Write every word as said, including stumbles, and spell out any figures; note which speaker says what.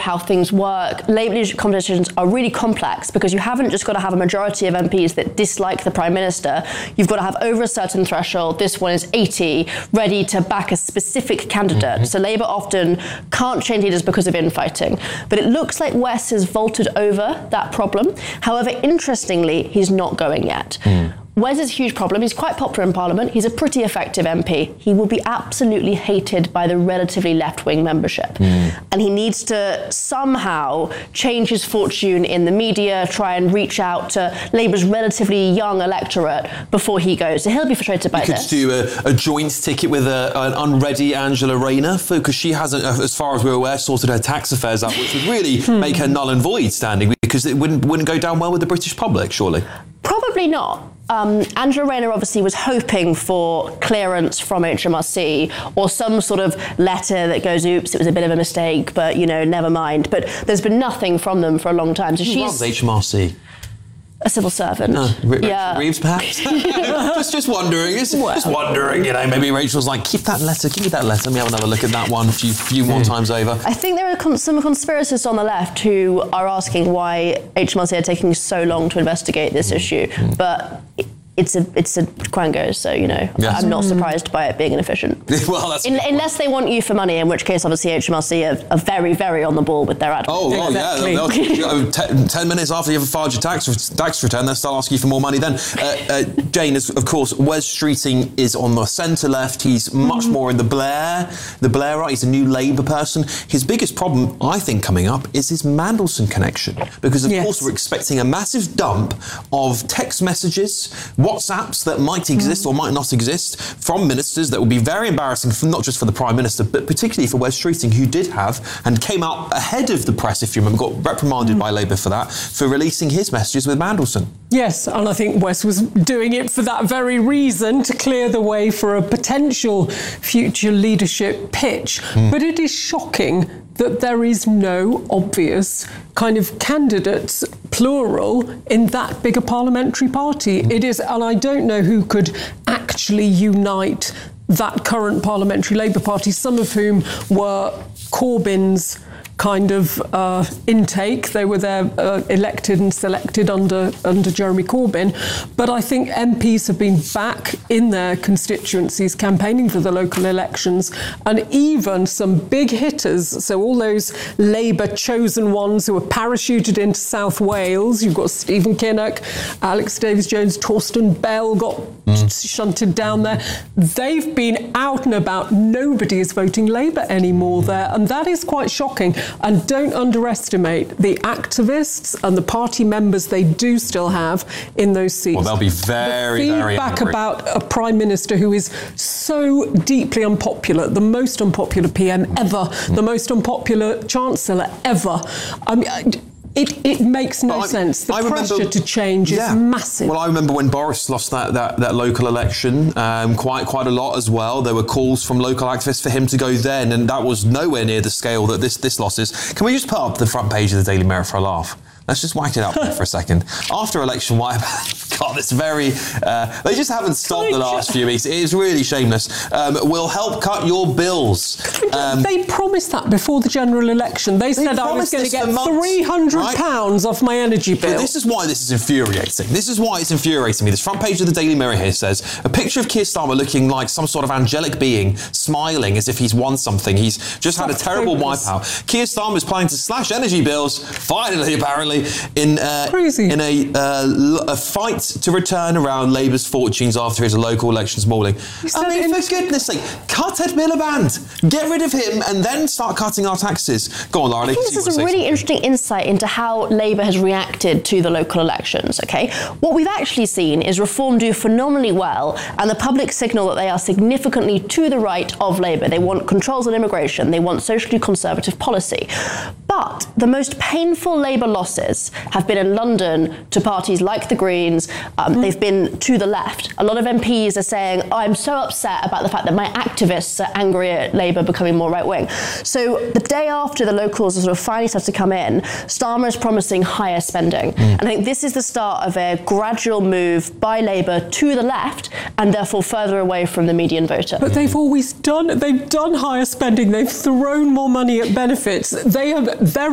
Speaker 1: how things work. Labour leadership competitions are really complex because you haven't just got to have a majority of M Ps that dislike the Prime Minister. You've got to have over a certain threshold. This one is eighty, ready to back a specific candidate. Mm-hmm. So Labour often can't change leaders because of infighting. But it looks like Wes has vaulted over that problem. However, interestingly, he's not going yet. Mm. Wes is a huge problem. He's quite popular in Parliament. He's a pretty effective M P. He will be absolutely hated by the relatively left-wing membership. Mm. And he needs to somehow change his fortune in the media, try and reach out to Labour's relatively young electorate before he goes. So he'll be frustrated by
Speaker 2: you
Speaker 1: this.
Speaker 2: You could do a, a joint ticket with a, an unready Angela Rayner, because she hasn't, as far as we're aware, sorted her tax affairs out, which would really hmm. make her null and void standing, because it wouldn't, wouldn't go down well with the British public, surely.
Speaker 1: Probably not. Um, Angela Rayner obviously was hoping for clearance from H M R C or some sort of letter that goes, oops, it was a bit of a mistake, but, you know, never mind. But there's been nothing from them for a long time. So
Speaker 2: Who
Speaker 1: she's
Speaker 2: runs H M R C?
Speaker 1: A civil servant.
Speaker 2: No, R-
Speaker 1: yeah.
Speaker 2: Reeves, perhaps? just, just wondering. Just, well. just wondering, you know, maybe Rachel's like, keep that letter, give me that letter. Let me have another look at that one a few, few more times over.
Speaker 1: I think there are con- some conspiracists on the left who are asking why H M R C are taking so long to investigate this mm. issue. Mm. But it's a it's a quango, so, you know, yes. I'm not surprised by it being inefficient.
Speaker 2: well, that's
Speaker 1: In, unless they want you for money, in which case, obviously, H M R C are, are very, very on the ball with their admin.
Speaker 2: Oh, oh exactly. yeah. They'll, ten, ten minutes after you've filed your tax, tax return, they'll start asking you for more money then. Uh, uh, Jane, is, of course, Wes Streeting is on the centre-left. He's much mm-hmm. more in the Blair, the Blairite. He's a new Labour person. His biggest problem, I think, coming up is his Mandelson connection. Because, of yes. course, we're expecting a massive dump of text messages, WhatsApps that might exist mm. or might not exist from ministers that will be very embarrassing, for not just for the Prime Minister, but particularly for Wes Streeting, who did have and came out ahead of the press, if you remember, got reprimanded mm. by Labour for that, for releasing his messages with Mandelson.
Speaker 3: Yes, and I think Wes was doing it for that very reason, to clear the way for a potential future leadership pitch. Mm. But it is shocking that there is no obvious kind of candidates, plural, in that big a parliamentary party. Mm. It is, and I don't know who could actually unite that current parliamentary Labour Party, some of whom were Corbyn's kind of uh, intake. They were there uh, elected and selected under under Jeremy Corbyn. But I think M Ps have been back in their constituencies campaigning for the local elections, and even some big hitters. So all those Labour chosen ones who were parachuted into South Wales. You've got Stephen Kinnock, Alex Davies-Jones, Torsten Bell got mm. shunted down there. They've been out and about. Nobody is voting Labour anymore there, and that is quite shocking. And don't underestimate the activists and the party members they do still have in those seats.
Speaker 2: Well, they'll be very,
Speaker 3: the
Speaker 2: very
Speaker 3: feedback
Speaker 2: angry
Speaker 3: about a Prime Minister who is so deeply unpopular, the most unpopular P M ever, mm. the most unpopular Chancellor ever. I mean, It it makes no sense. The I pressure remember, to change yeah. is massive.
Speaker 2: Well, I remember when Boris lost that that, that local election, um, quite quite a lot as well. There were calls from local activists for him to go then, and that was nowhere near the scale that this this loss is. Can we just put up the front page of the Daily Mirror for a laugh? Let's just whack it up there for a second. After election wipe, God, it's very... Uh, they just haven't stopped the last few weeks. It is really shameless. Um, we'll help cut your bills.
Speaker 3: Um, they promised that before the general election. They, they said I was going to get three hundred pounds right? off my energy bill.
Speaker 2: But this is why this is infuriating. This is why it's infuriating me. This front page of the Daily Mirror here says, a picture of Keir Starmer looking like some sort of angelic being, smiling as if he's won something. He's just had a terrible wipeout. Keir Starmer is planning to slash energy bills, finally, apparently, in uh, in a, uh, a fight to return around Labour's fortunes after his local elections mauling. I mean, for goodness sake, cut Ed Miliband, get rid of him, and then start cutting our taxes. Go on, Lara.
Speaker 1: I think this is a really interesting insight into how Labour has reacted to the local elections, OK? What we've actually seen is Reform do phenomenally well, and the public signal that they are significantly to the right of Labour. They want controls on immigration. They want socially conservative policy. But the most painful Labour losses have been in London to parties like the Greens. Um, mm. They've been to the left. A lot of M Ps are saying, oh, I'm so upset about the fact that my activists are angry at Labour becoming more right-wing. So the day after the locals are sort of finally started to come in, Starmer is promising higher spending. Mm. And I think this is the start of a gradual move by Labour to the left and therefore further away from the median voter.
Speaker 3: But they've always done, they've done higher spending. They've thrown more money at benefits. They have very